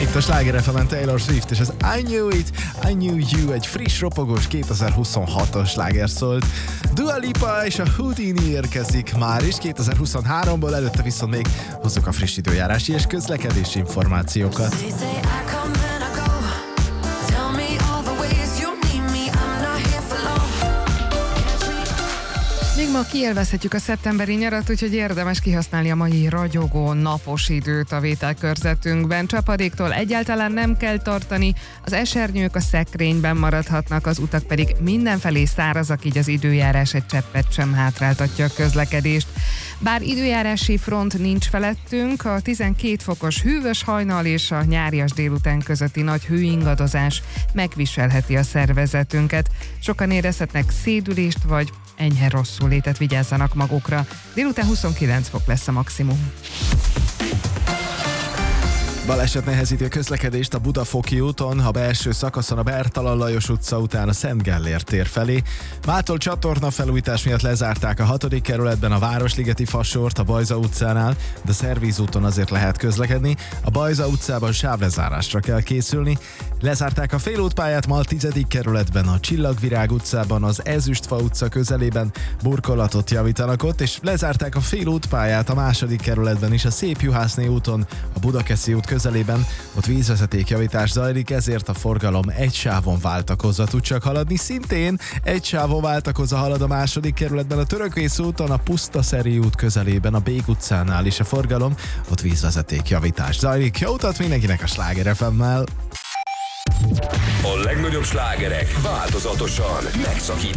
Itt a Sláger FM-en Taylor Swift és az I Knew It, I Knew You egy friss, ropogós 2026-os sláger szólt. Dua Lipa és a Houdini érkezik már is 2023-ból, előtte viszont még hozzuk a friss időjárási és közlekedési információkat. Még ma kiélvezhetjük a szeptemberi nyarat, úgyhogy érdemes kihasználni a mai ragyogó, napos időt a vételkörzetünkben. Csapadéktól egyáltalán nem kell tartani, az esernyők a szekrényben maradhatnak, az utak pedig mindenfelé szárazak, így az időjárás egy cseppet sem hátráltatja a közlekedést. Bár időjárási front nincs felettünk, a 12 fokos hűvös hajnal és a nyárias délután közötti nagy hőingadozás megviselheti a szervezetünket. Sokan érezhetnek szédülést vagy enyhe rosszulétet, vigyázzanak magukra. Délután 29 fok lesz a maximum. Baleset nehezíti a közlekedést a Budafoki úton, a belső szakaszon a Bertalan Lajos utca után a Szent Gellért tér felé. Mától csatorna felújítás miatt lezárták a 6. kerületben a Városligeti fasort a Bajza utcánál, de a Szervíz úton azért lehet közlekedni. A Bajza utcában sávlezárásra kell készülni. Lezárták a félútpályát ma a 10. kerületben, a Csillagvirág utcában, az Ezüstfa utca közelében burkolatot javítanak ott, és lezárták a félútpályát a 2. kerületben is, a Szépjuhászné úton, a Budakeszi út közelében, ott vízvezetékjavítás zajlik, ezért a forgalom egy sávon váltakozva tud csak haladni. Szintén egy sávon váltakozva halad a 2. kerületben, a Törökvész úton, a Pusztaszeri út közelében, a Bég utcánál is a forgalom, ott vízvezetékjavítás zajlik. Jó utat mindenkinek a Sláger FM-mel! A legnagyobb slágerek változatosan megszakítják